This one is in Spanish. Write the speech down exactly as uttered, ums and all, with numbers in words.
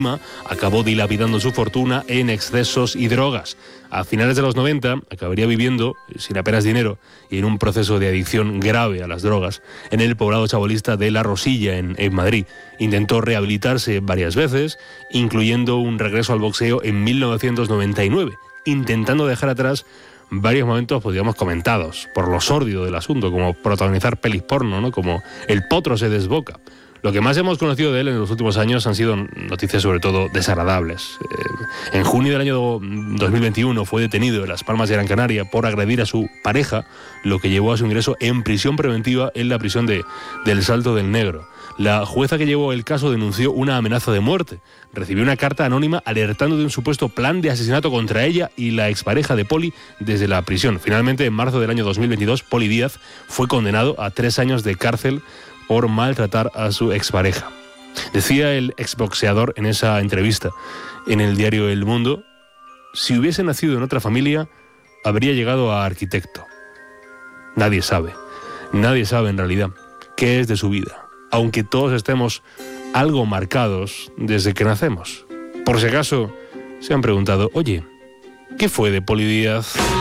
acabó dilapidando su fortuna en excesos y drogas. A finales de los noventa acabaría viviendo sin apenas dinero y en un proceso de adicción grave a las drogas en el poblado chabolista de La Rosilla, en, en Madrid. Intentó rehabilitarse varias veces, incluyendo un regreso al boxeo en mil novecientos noventa y nueve, intentando dejar atrás varios momentos, pues digamos, comentados por lo sórdido del asunto, como protagonizar pelis porno, ¿no? Como El potro se desboca. Lo que más hemos conocido de él en los últimos años han sido noticias sobre todo desagradables. Eh, en junio del año dos mil veintiuno fue detenido en Las Palmas de Gran Canaria por agredir a su pareja, lo que llevó a su ingreso en prisión preventiva en la prisión de, del Salto del Negro. La jueza que llevó el caso denunció una amenaza de muerte. Recibió una carta anónima alertando de un supuesto plan de asesinato contra ella y la expareja de Poli desde la prisión. Finalmente, en marzo del año dos mil veintidós, Poli Díaz fue condenado a tres años de cárcel por maltratar a su expareja. Decía el exboxeador en esa entrevista en el diario El Mundo: si hubiese nacido en otra familia, habría llegado a arquitecto. Nadie sabe, nadie sabe en realidad qué es de su vida, aunque todos estemos algo marcados desde que nacemos. Por si acaso se han preguntado: oye, ¿qué fue de Poli Díaz?